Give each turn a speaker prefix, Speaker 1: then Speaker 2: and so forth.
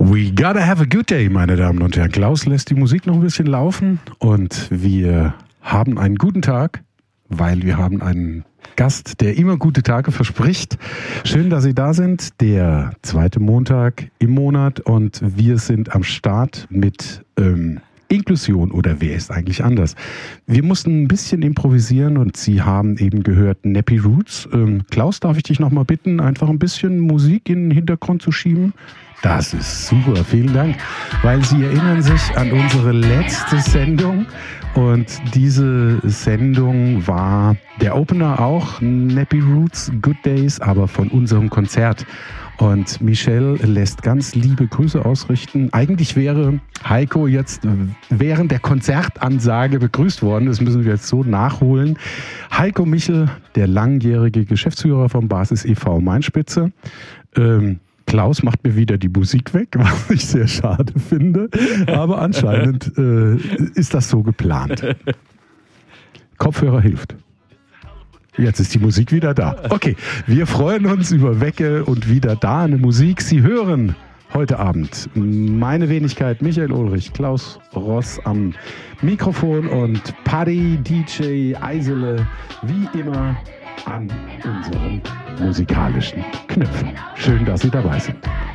Speaker 1: We gotta have a good day, meine Damen und Herren. Klaus lässt die Musik noch ein bisschen laufen und wir haben einen guten Tag, weil wir haben einen Gast, der immer gute Tage verspricht. Schön, dass Sie da sind. Der zweite Montag im Monat und wir sind am Start mit Inklusion oder wer ist eigentlich anders? Wir mussten ein bisschen improvisieren und Sie haben eben gehört Nappy Roots. Klaus, darf ich dich nochmal bitten, einfach ein bisschen Musik in den Hintergrund zu schieben? Das ist super, vielen Dank, weil Sie erinnern sich an unsere letzte Sendung und diese Sendung war der Opener auch, Nappy Roots, Good Days, aber von unserem Konzert. Und Michelle lässt ganz liebe Grüße ausrichten. Eigentlich wäre Heiko jetzt während der Konzertansage begrüßt worden. Das müssen wir jetzt so nachholen. Heiko Michel, der langjährige Geschäftsführer vom Basis e.V. Mainspitze. Klaus macht mir wieder die Musik weg, was ich sehr schade finde. Aber anscheinend ist das so geplant. Kopfhörer hilft. Jetzt ist die Musik wieder da. Okay, wir freuen uns über Wecke und wieder da eine Musik. Sie hören heute Abend meine Wenigkeit Michael Ulrich, Klaus Ross am Mikrofon und Paddy DJ Eisele wie immer an unseren musikalischen Knöpfen. Schön, dass Sie dabei sind.